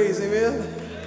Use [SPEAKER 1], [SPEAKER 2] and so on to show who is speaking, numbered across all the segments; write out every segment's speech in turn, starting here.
[SPEAKER 1] praise. Amen.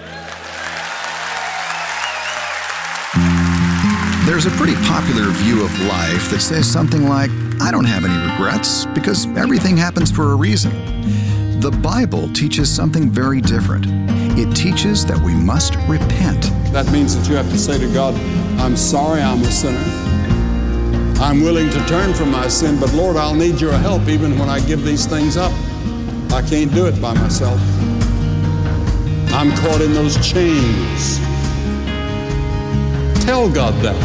[SPEAKER 2] There's a pretty popular view of life that says something like, I don't have any regrets because everything happens for a reason. The Bible teaches something very different. It teaches that we must repent.
[SPEAKER 3] That means that you have to say to God, I'm sorry I'm a sinner. I'm willing to turn from my sin, but Lord, I'll need your help even when I give these things up. I can't do it by myself. I'm caught in those chains. Tell God that.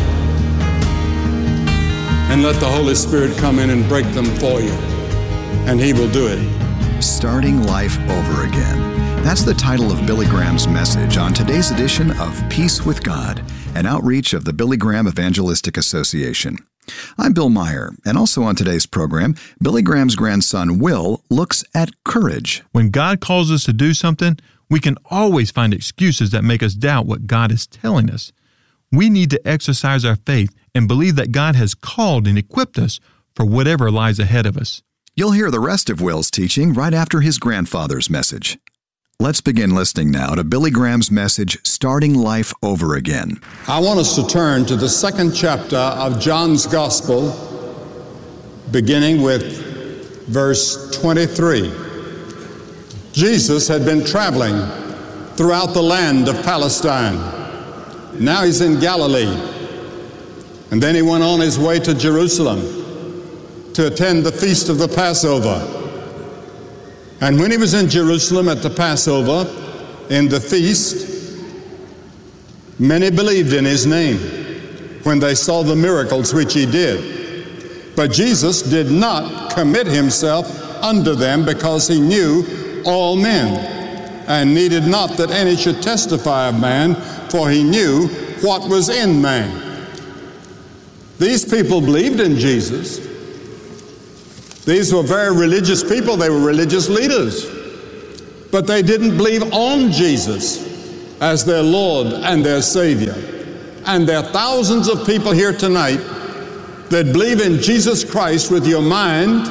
[SPEAKER 3] And let the Holy Spirit come in and break them for you. And He will do it.
[SPEAKER 2] Starting Life Over Again. That's the title of Billy Graham's message on today's edition of Peace with God, an outreach of the Billy Graham Evangelistic Association. I'm Bill Meyer, and also on today's program, Billy Graham's grandson, Will, looks at courage.
[SPEAKER 4] When God calls us to do something, we can always find excuses that make us doubt what God is telling us. We need to exercise our faith and believe that God has called and equipped us for whatever lies ahead of us.
[SPEAKER 2] You'll hear the rest of Will's teaching right after his grandfather's message. Let's begin listening now to Billy Graham's message, Starting Life Over Again.
[SPEAKER 3] I want us to turn to the second chapter of John's Gospel, beginning with verse 23. Jesus had been traveling throughout the land of Palestine. Now he's in Galilee. And then he went on his way to Jerusalem to attend the feast of the Passover. And when he was in Jerusalem at the Passover, in the feast, many believed in his name when they saw the miracles which he did. But Jesus did not commit himself unto them, because he knew all men, and needed not that any should testify of man, for he knew what was in man. These people believed in Jesus. These were very religious people. They were religious leaders. But they didn't believe on Jesus as their Lord and their Savior. And there are thousands of people here tonight that believe in Jesus Christ with your mind.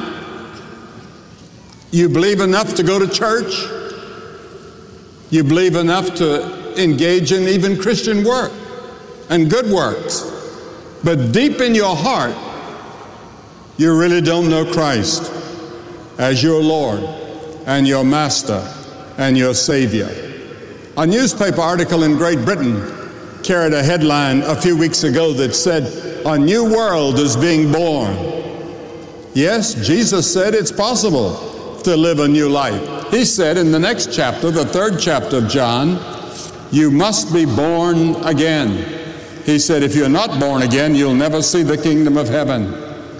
[SPEAKER 3] You believe enough to go to church. You believe enough to engage in even Christian work and good works. But deep in your heart, you really don't know Christ as your Lord and your Master and your Savior. A newspaper article in Great Britain carried a headline a few weeks ago that said, "A new world is being born." Yes, Jesus said it's possible to live a new life. He said in the next chapter, the third chapter of John, you must be born again. He said, if you're not born again, you'll never see the kingdom of heaven.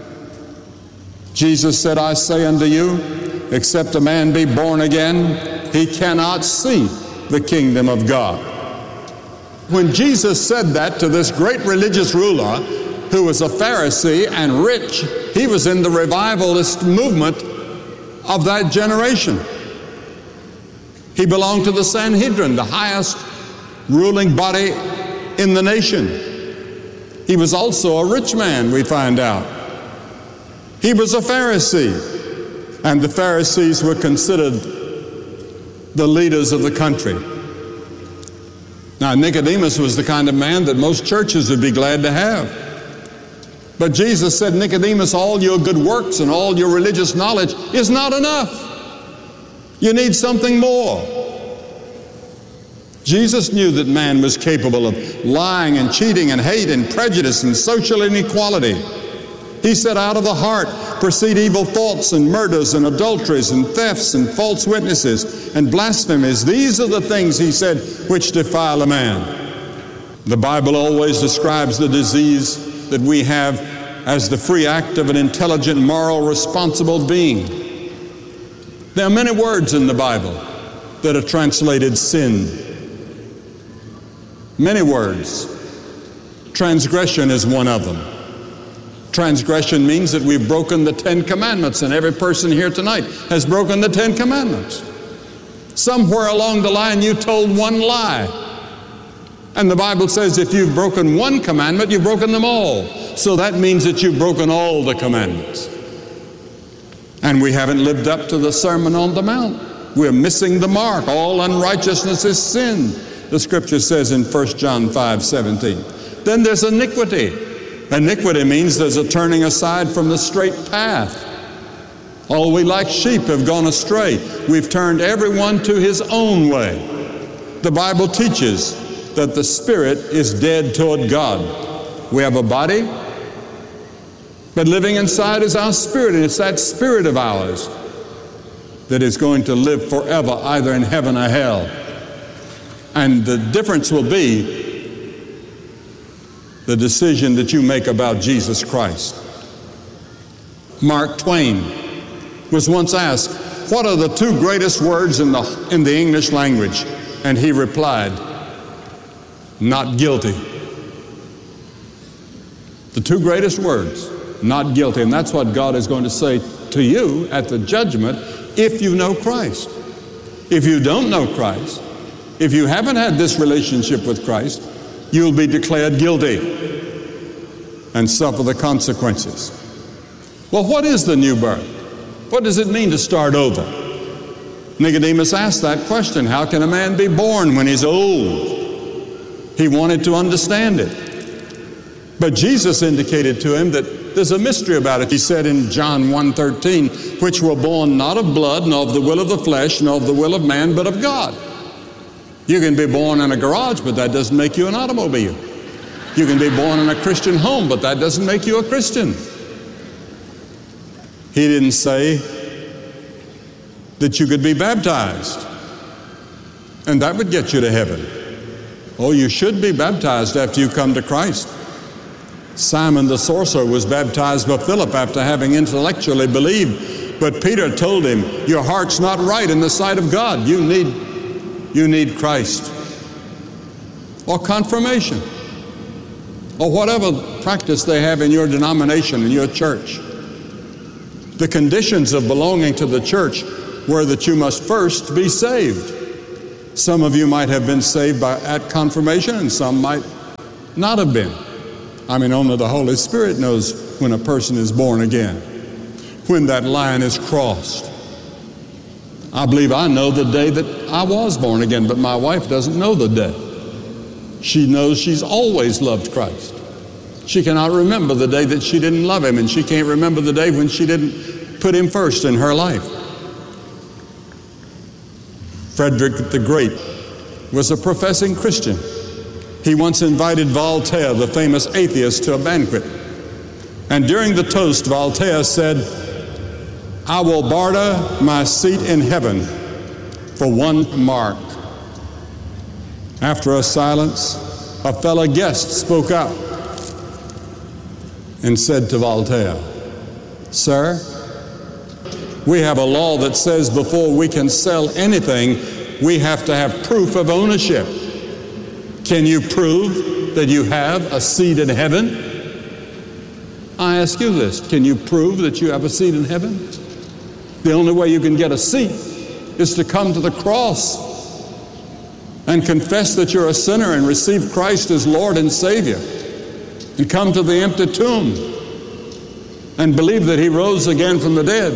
[SPEAKER 3] Jesus said, I say unto you, except a man be born again, he cannot see the kingdom of God. When Jesus said that to this great religious ruler, who was a Pharisee and rich, he was in the revivalist movement of that generation. He belonged to the Sanhedrin, the highest ruling body in the nation. He was also a rich man, we find out. He was a Pharisee, and the Pharisees were considered the leaders of the country. Now, Nicodemus was the kind of man that most churches would be glad to have. But Jesus said, Nicodemus, all your good works and all your religious knowledge is not enough. You need something more. Jesus knew that man was capable of lying and cheating and hate and prejudice and social inequality. He said, out of the heart proceed evil thoughts and murders and adulteries and thefts and false witnesses and blasphemies. These are the things, he said, which defile a man. The Bible always describes the disease that we have as the free act of an intelligent, moral, responsible being. There are many words in the Bible that are translated sin. Many words. Transgression is one of them. Transgression means that we've broken the 10 Commandments, and every person here tonight has broken the 10 Commandments. Somewhere along the line you told one lie. And the Bible says if you've broken one commandment, you've broken them all. So that means that you've broken all the commandments. And we haven't lived up to the Sermon on the Mount. We're missing the mark. All unrighteousness is sin, the Scripture says in 1 John 5:17. Then there's iniquity. Iniquity means there's a turning aside from the straight path. All we like sheep have gone astray. We've turned everyone to his own way. The Bible teaches that the spirit is dead toward God. We have a body, but living inside is our spirit, and it's that spirit of ours that is going to live forever, either in heaven or hell. And the difference will be the decision that you make about Jesus Christ. Mark Twain was once asked, what are the two greatest words in the English language? And he replied, not guilty. The two greatest words, not guilty. And that's what God is going to say to you at the judgment if you know Christ. If you don't know Christ, if you haven't had this relationship with Christ, you'll be declared guilty and suffer the consequences. Well, what is the new birth? What does it mean to start over? Nicodemus asked that question. How can a man be born when he's old? He wanted to understand it. But Jesus indicated to him that there's a mystery about it. He said in John 1:13, which were born not of blood, nor of the will of the flesh, nor of the will of man, but of God. You can be born in a garage, but that doesn't make you an automobile. You can be born in a Christian home, but that doesn't make you a Christian. He didn't say that you could be baptized, and that would get you to heaven. Oh, you should be baptized after you come to Christ. Simon the sorcerer was baptized by Philip after having intellectually believed, but Peter told him, your heart's not right in the sight of God. You need Christ. Or confirmation, or whatever practice they have in your denomination, in your church. The conditions of belonging to the church were that you must first be saved. Some of you might have been saved at confirmation, and some might not have been. I mean, only the Holy Spirit knows when a person is born again, when that line is crossed. I believe I know the day that I was born again, but my wife doesn't know the day. She knows she's always loved Christ. She cannot remember the day that she didn't love Him, and she can't remember the day when she didn't put Him first in her life. Frederick the Great was a professing Christian. He once invited Voltaire, the famous atheist, to a banquet. And during the toast, Voltaire said, I will barter my seat in heaven for one mark. After a silence, a fellow guest spoke up and said to Voltaire, Sir, we have a law that says before we can sell anything, we have to have proof of ownership. Can you prove that you have a seat in heaven? I ask you this, can you prove that you have a seat in heaven? The only way you can get a seat is to come to the cross and confess that you're a sinner and receive Christ as Lord and Savior, and come to the empty tomb and believe that He rose again from the dead.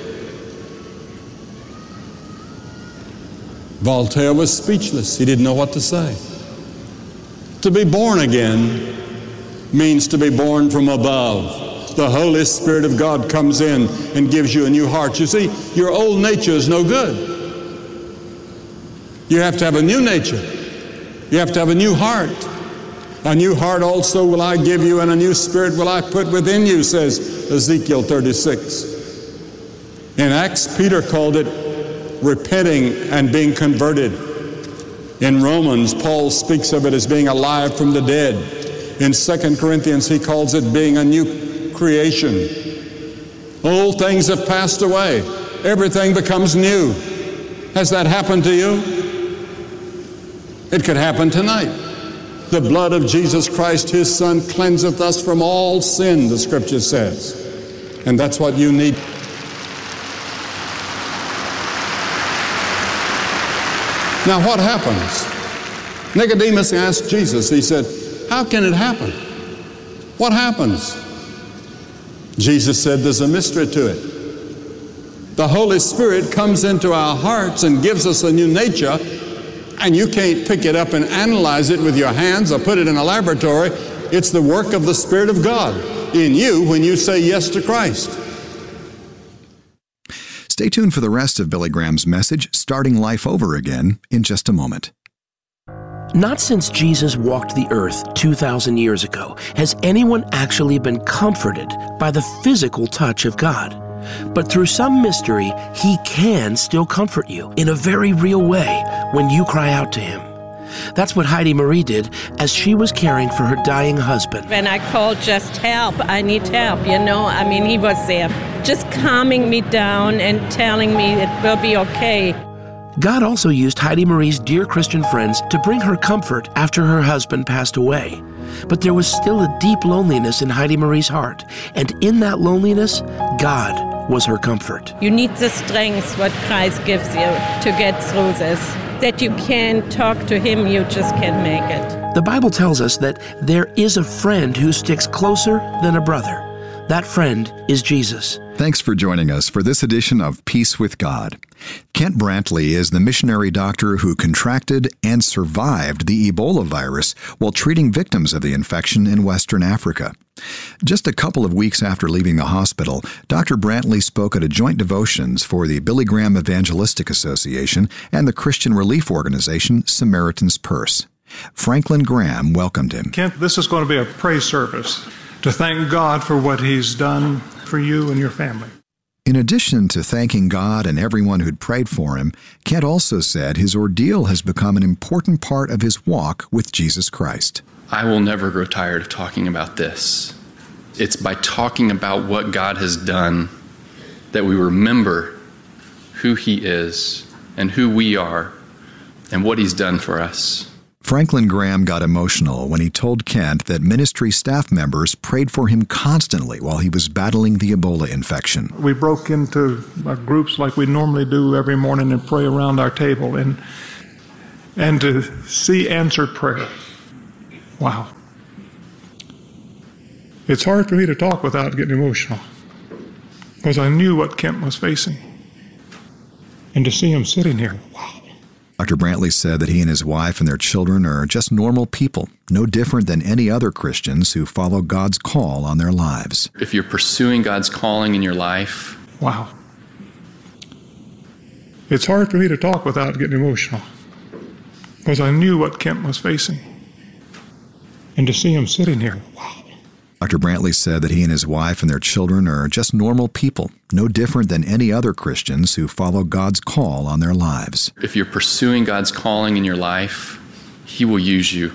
[SPEAKER 3] Voltaire was speechless. He didn't know what to say. To be born again means to be born from above. The Holy Spirit of God comes in and gives you a new heart. You see, your old nature is no good. You have to have a new nature. You have to have a new heart. A new heart also will I give you, and a new spirit will I put within you, says Ezekiel 36. In Acts, Peter called it repenting and being converted. In Romans, Paul speaks of it as being alive from the dead. In 2 Corinthians, he calls it being a new creation. Old things have passed away. Everything becomes new. Has that happened to you? It could happen tonight. The blood of Jesus Christ, His Son, cleanseth us from all sin, the Scripture says. And that's what you need. Now what happens? Nicodemus asked Jesus, he said, how can it happen? What happens? Jesus said, there's a mystery to it. The Holy Spirit comes into our hearts and gives us a new nature, and you can't pick it up and analyze it with your hands or put it in a laboratory. It's the work of the Spirit of God in you when you say yes to Christ.
[SPEAKER 2] Stay tuned for the rest of Billy Graham's message, Starting Life Over Again, in just a moment.
[SPEAKER 1] Not since Jesus walked the earth 2,000 years ago has anyone actually been comforted by the physical touch of God. But through some mystery, He can still comfort you in a very real way when you cry out to Him. That's what Heidi Marie did as she was caring for her dying husband.
[SPEAKER 5] When I called just help, I need help, he was there, just calming me down and telling me it will be okay.
[SPEAKER 1] God also used Heidi Marie's dear Christian friends to bring her comfort after her husband passed away. But there was still a deep loneliness in Heidi Marie's heart, and in that loneliness, God was her comfort.
[SPEAKER 5] You need the strength what Christ gives you to get through this. That you can talk to Him, you just can't make it.
[SPEAKER 1] The Bible tells us that there is a friend who sticks closer than a brother. That friend is Jesus.
[SPEAKER 2] Thanks for joining us for this edition of Peace with God. Kent Brantley is the missionary doctor who contracted and survived the Ebola virus while treating victims of the infection in Western Africa. Just a couple of weeks after leaving the hospital, Dr. Brantley spoke at a joint devotions for the Billy Graham Evangelistic Association and the Christian relief organization Samaritan's Purse. Franklin Graham welcomed him.
[SPEAKER 6] Kent, this is going to be a praise service to thank God for what He's done for you and your family.
[SPEAKER 2] In addition to thanking God and everyone who'd prayed for him, Kent also said his ordeal has become an important part of his walk with Jesus Christ.
[SPEAKER 7] I will never grow tired of talking about this. It's by talking about what God has done that we remember who He is and who we are and what He's done for us.
[SPEAKER 2] Franklin Graham got emotional when he told Kent that ministry staff members prayed for him constantly while he was battling the Ebola infection.
[SPEAKER 6] We broke into groups like we normally do every morning and pray around our table and to see answered prayer. Wow. It's hard for me to talk without getting emotional because I knew what Kent was facing. And to see him sitting here, wow.
[SPEAKER 2] Dr. Brantley said that he and his wife and their children are just normal people, no different than any other Christians who follow God's call on their lives.
[SPEAKER 7] If you're pursuing God's calling in your life,
[SPEAKER 6] wow. It's hard for me to talk without getting emotional because I knew what Kent was facing. And to see him sitting here, wow.
[SPEAKER 2] Dr. Brantley said that he and his wife and their children are just normal people, no different than any other Christians who follow God's call on their lives.
[SPEAKER 7] If you're pursuing God's calling in your life, He will use you.